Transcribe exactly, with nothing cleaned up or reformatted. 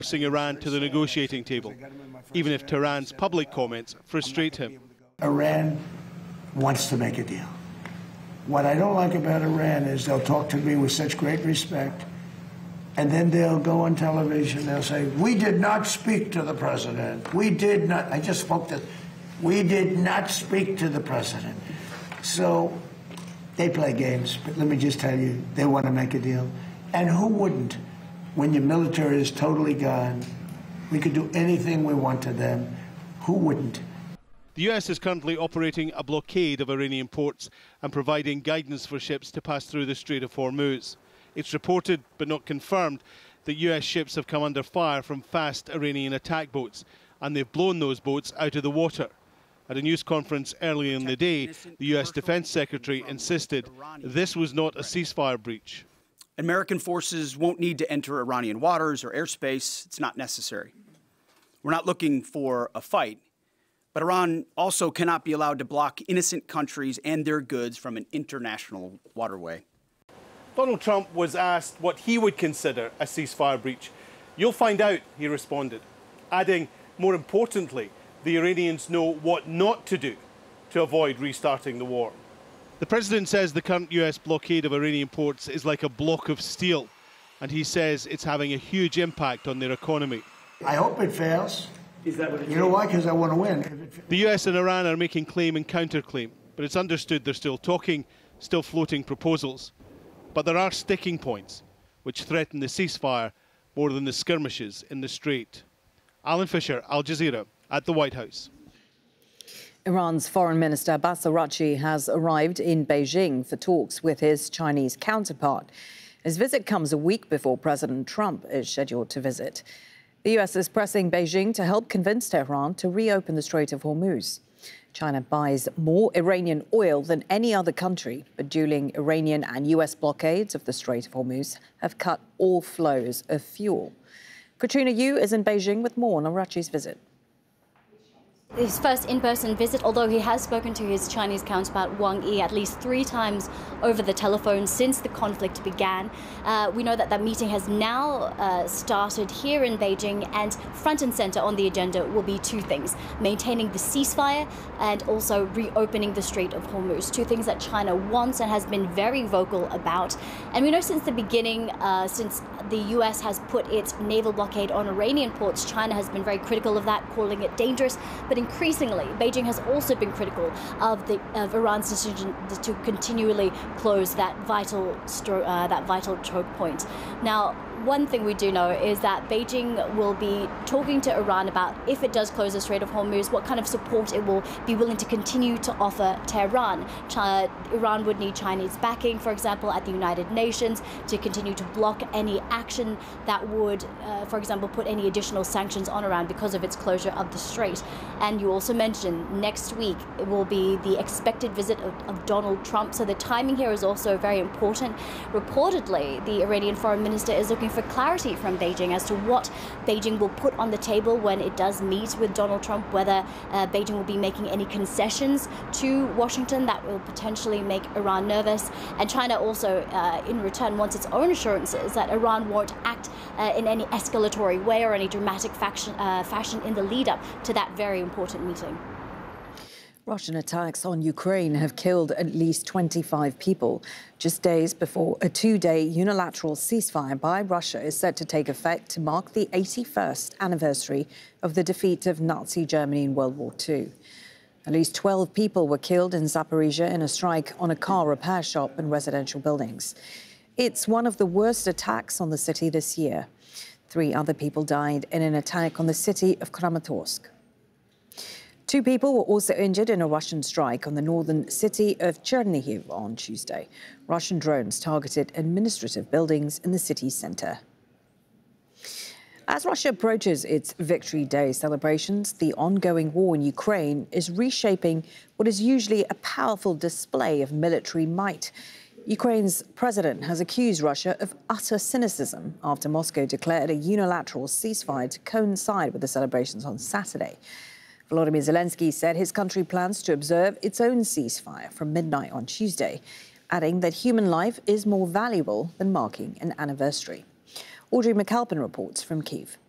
forcing Iran to the negotiating table, even if Tehran's public comments frustrate him. Iran wants to make a deal. What I don't like about Iran is they'll talk to me with such great respect, and then they'll go on television, they'll say, we did not speak to the president. We did not, I just spoke to, we did not speak to the president. So they play games, but let me just tell you, they want to make a deal. And who wouldn't? When your military is totally gone, we could do anything we want to them. Who wouldn't? The U S is currently operating a blockade of Iranian ports and providing guidance for ships to pass through the Strait of Hormuz. It's reported, but not confirmed, that U S ships have come under fire from fast Iranian attack boats, and they've blown those boats out of the water. At a news conference earlier in the day, the U S Defense Secretary insisted this was not a ceasefire breach. American forces won't need to enter Iranian waters or airspace. It's not necessary. We're not looking for a fight. But Iran also cannot be allowed to block innocent countries and their goods from an international waterway. Donald Trump was asked what he would consider a ceasefire breach. You'll find out, he responded, adding, more importantly, the Iranians know what not to do to avoid restarting the war. The president says the current U S blockade of Iranian ports is like a block of steel, and he says it's having a huge impact on their economy. I hope it fails. Is that what it You know why? Because I want to win. The U S and Iran are making claim and counterclaim, but it's understood they're still talking, still floating proposals. But there are sticking points which threaten the ceasefire more than the skirmishes in the Strait. Alan Fisher, Al Jazeera, at the White House. Iran's Foreign Minister Abbas Araghchi has arrived in Beijing for talks with his Chinese counterpart. His visit comes a week before President Trump is scheduled to visit. The U S is pressing Beijing to help convince Tehran to reopen the Strait of Hormuz. China buys more Iranian oil than any other country, but dueling Iranian and U S blockades of the Strait of Hormuz have cut all flows of fuel. Katrina Yu is in Beijing with more on Araghchi's visit. His first in-person visit, although he has spoken to his Chinese counterpart Wang Yi at least three times over the telephone since the conflict began. Uh, we know that that meeting has now uh, started here in Beijing, and front and center on the agenda will be two things: maintaining the ceasefire and also reopening the Strait of Hormuz, two things that China wants and has been very vocal about. And we know since the beginning, uh, since the U S has put its naval blockade on Iranian ports, China has been very critical of that, calling it dangerous. But increasingly, Beijing has also been critical of the of Iran's decision to continually close that vital uh, that vital choke point. Now, one thing we do know is that Beijing will be talking to Iran about, if it does close the Strait of Hormuz, what kind of support it will be willing to continue to offer Tehran. China, Iran would need Chinese backing, for example, at the United Nations to continue to block any action that would, uh, for example, put any additional sanctions on Iran because of its closure of the strait. And you also mentioned next week it will be the expected visit of, of Donald Trump, so the timing here is also very important. Reportedly, the Iranian foreign minister is looking for clarity from Beijing as to what Beijing will put on the table when it does meet with Donald Trump, whether uh, Beijing will be making any concessions to Washington that will potentially make Iran nervous. And China also, uh, in return, wants its own assurances that Iran won't act uh, in any escalatory way or any dramatic faction, uh, fashion in the lead-up to that very important meeting. Russian attacks on Ukraine have killed at least twenty-five people, just days before a two-day unilateral ceasefire by Russia is set to take effect to mark the eighty-first anniversary of the defeat of Nazi Germany in World War Two. At least twelve people were killed in Zaporizhia in a strike on a car repair shop and residential buildings. It's one of the worst attacks on the city this year. Three other people died in an attack on the city of Kramatorsk. Two people were also injured in a Russian strike on the northern city of Chernihiv on Tuesday. Russian drones targeted administrative buildings in the city's centre. As Russia approaches its Victory Day celebrations, the ongoing war in Ukraine is reshaping what is usually a powerful display of military might. Ukraine's president has accused Russia of utter cynicism after Moscow declared a unilateral ceasefire to coincide with the celebrations on Saturday. Volodymyr Zelensky said his country plans to observe its own ceasefire from midnight on Tuesday, adding that human life is more valuable than marking an anniversary. Audrey McAlpin reports from Kyiv.